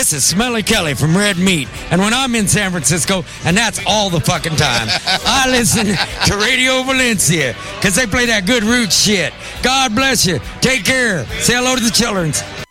This is Smelly Kelly from Red Meat. And when I'm in San Francisco, and that's all the fucking time, I listen to Radio Valencia because they play that good root shit. God bless you. Take care. Say hello to the children.